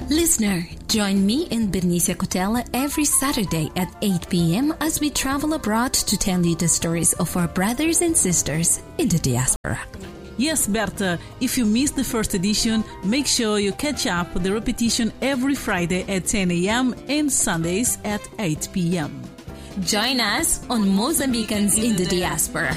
Listener, join me and Bernicia Cotella every Saturday at 8 p.m. as we travel abroad to tell you the stories of our brothers and sisters in the diaspora. Yes, Berta, if you missed the first edition, make sure you catch up with the repetition every Friday at 10 a.m. and Sundays at 8 p.m. Join us on Mozambicans in the Diaspora.